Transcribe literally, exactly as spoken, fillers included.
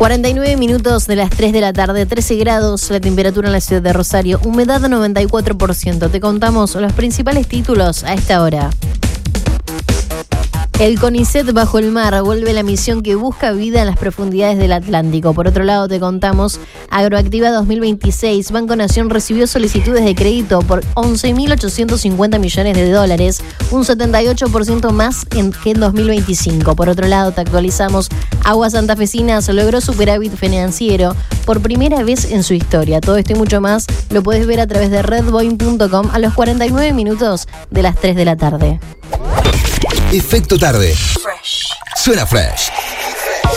cuarenta y nueve minutos de las tres de la tarde, trece grados la temperatura en la ciudad de Rosario, humedad noventa y cuatro por ciento. Te contamos los principales títulos a esta hora. El CONICET bajo el mar vuelve la misión que busca vida en las profundidades del Atlántico. Por otro lado, te contamos, Agroactiva dos mil veintiséis, Banco Nación recibió solicitudes de crédito por once mil ochocientos cincuenta millones de dólares, un setenta y ocho por ciento más en, que en dos mil veinticinco. Por otro lado, te actualizamos, Aguas Santafesinas logró superávit financiero por primera vez en su historia. Todo esto y mucho más lo puedes ver a través de redboin punto com a los cuarenta y nueve minutos de las tres de la tarde. Efecto tarde. Fresh. Suena fresh.